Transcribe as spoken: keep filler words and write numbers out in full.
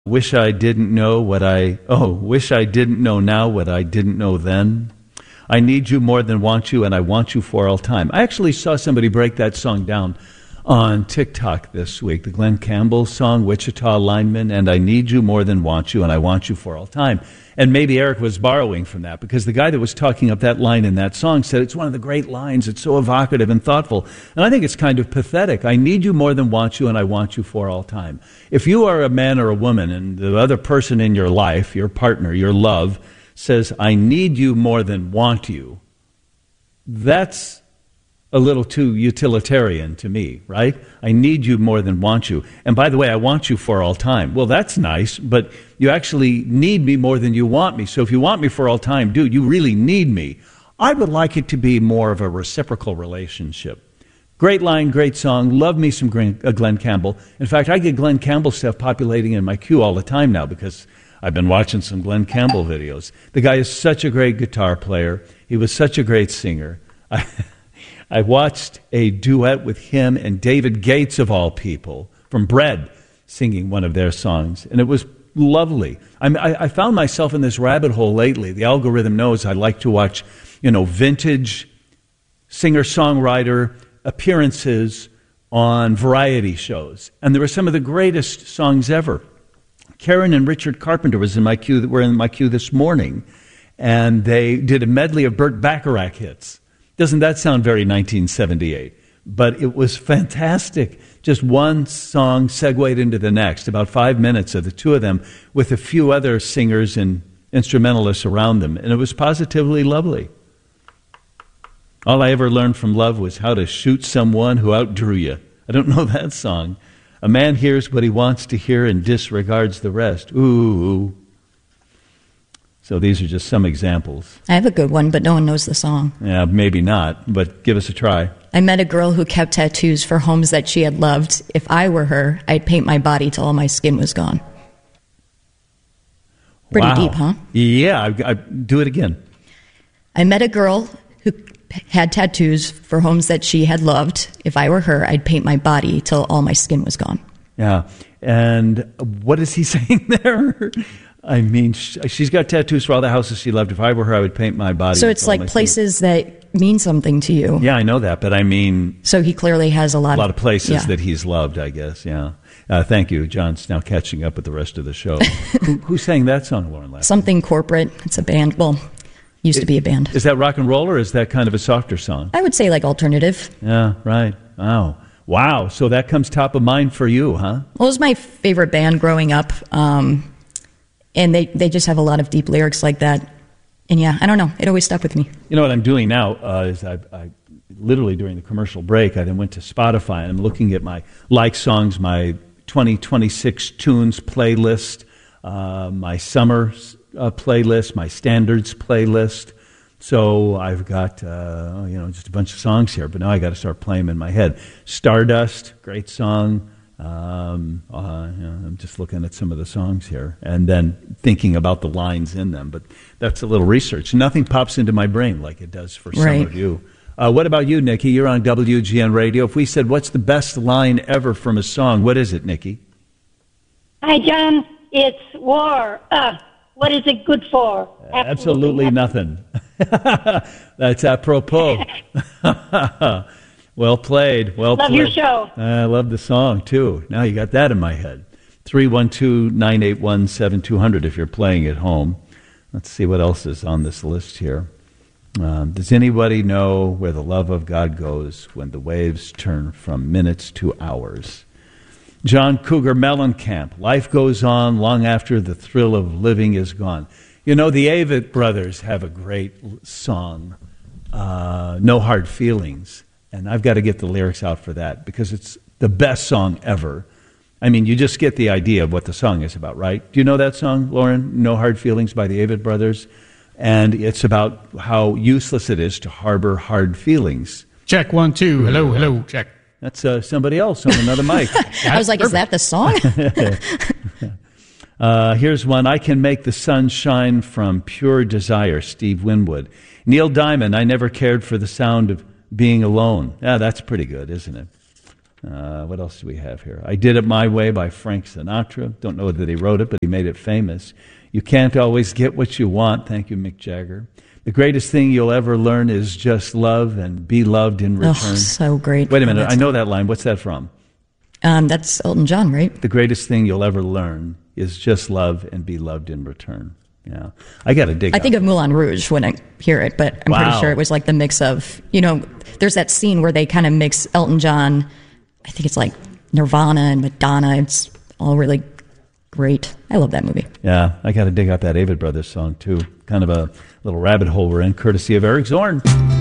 Wish I didn't know what I, oh, wish I didn't know now what I didn't know then. I need you more than want you, and I want you for all time. I actually saw somebody break that song down on TikTok this week, the Glenn Campbell song, Wichita Lineman, and I need you more than want you, and I want you for all time. And maybe Eric was borrowing from that, because the guy that was talking up that line in that song said it's one of the great lines. It's so evocative and thoughtful. And I think it's kind of pathetic. I need you more than want you, and I want you for all time. If you are a man or a woman, and the other person in your life, your partner, your love, says, I need you more than want you, that's a little too utilitarian to me, right? I need you more than want you. And by the way, I want you for all time. Well, that's nice, but you actually need me more than you want me. So if you want me for all time, dude, you really need me. I would like it to be more of a reciprocal relationship. Great line, great song. Love me some Glenn Campbell. In fact, I get Glenn Campbell stuff populating in my queue all the time now because I've been watching some Glenn Campbell videos. The guy is such a great guitar player. He was such a great singer. I, I watched a duet with him and David Gates, of all people, from Bread, singing one of their songs, and it was lovely. I, I, I found myself in this rabbit hole lately. The algorithm knows I like to watch, you know, vintage singer-songwriter appearances on variety shows, and there were some of the greatest songs ever. Karen and Richard Carpenter was in my queue. That were in my queue this morning, and they did a medley of Burt Bacharach hits. Doesn't that sound very nineteen seventy-eight? But it was fantastic. Just one song segued into the next, about five minutes of the two of them with a few other singers and instrumentalists around them. And it was positively lovely. All I ever learned from love was how to shoot someone who outdrew you. I don't know that song. A man hears what he wants to hear and disregards the rest. Ooh. So these are just some examples. I have a good one, but no one knows the song. Yeah, maybe not, but give us a try. I met a girl who kept tattoos for homes that she had loved. If I were her, I'd paint my body till all my skin was gone. Pretty Wow. deep, huh? Yeah, I, I, do it again. I met a girl who had tattoos for homes that she had loved. If I were her, I'd paint my body till all my skin was gone. Yeah, and what is he saying there? I mean, she's got tattoos for all the houses she loved. If I were her, I would paint my body. So it's like places that mean something to you. Yeah, I know that, but I mean... So he clearly has a lot, a lot of places yeah. that he's loved, I guess, yeah. Uh, thank you. John's now catching up with the rest of the show. who, who sang that song, Lauren Lapp? Something Corporate. It's a band. Well, used it, to be a band. Is that rock and roll, or is that kind of a softer song? I would say like alternative. Yeah, right. Wow. Wow. So that comes top of mind for you, huh? Well, it was my favorite band growing up. Um... And they, they just have a lot of deep lyrics like that. And yeah, I don't know. It always stuck with me. You know what I'm doing now uh, is I, I literally during the commercial break, I then went to Spotify and I'm looking at my like songs, my twenty twenty-six tunes playlist, uh, my summer uh, playlist, my standards playlist. So I've got, uh, you know, just a bunch of songs here, but now I got to start playing them in my head. Stardust, great song. Um, uh, you know, I'm just looking at some of the songs here and then thinking about the lines in them. But that's a little research. Nothing pops into my brain like it does for some right. of you. Uh, what about you, Nikki? You're on W G N Radio. If we said, what's the best line ever from a song, what is it, Nikki? Hi, John. It's war. Uh, what is it good for? Absolutely, Absolutely nothing. That's apropos. Well played. Well love played. your show. I love the song, too. Now you got that in my head. three one two, nine eight one, seven two zero zero if you're playing at home. Let's see what else is on this list here. Um, does anybody know where the love of God goes when the waves turn from minutes to hours? John Cougar Mellencamp, life goes on long after the thrill of living is gone. You know, the Avett Brothers have a great song, uh, No Hard Feelings. And I've got to get the lyrics out for that because it's the best song ever. I mean, you just get the idea of what the song is about, right? Do you know that song, Lauren? No Hard Feelings by the Avett Brothers. And it's about how useless it is to harbor hard feelings. Check, one, two. Hello, hello, check. That's uh, somebody else on another mic. I was like, perfect. Is that the song? uh, here's one. I Can Make the Sun Shine from Pure Desire, Steve Winwood. Neil Diamond, I never cared for the sound of being alone. Yeah, that's pretty good, isn't it? Uh, what else do we have here? I Did It My Way by Frank Sinatra. Don't know that he wrote it, but he made it famous. You Can't Always Get What You Want. Thank you, Mick Jagger. The greatest thing you'll ever learn is just love and be loved in return. Oh, so great. Wait a minute. That's, I know that line. What's that from? Um, that's Elton John, right? The greatest thing you'll ever learn is just love and be loved in return. Yeah. I got to dig I think out. of Moulin Rouge when I hear it, but I'm Wow. pretty sure it was like the mix of, you know, there's that scene where they kind of mix Elton John, I think it's like Nirvana and Madonna. It's all really great. I love that movie. Yeah. I got to dig out that Avett Brothers song, too. Kind of a little rabbit hole we're in, courtesy of Eric Zorn.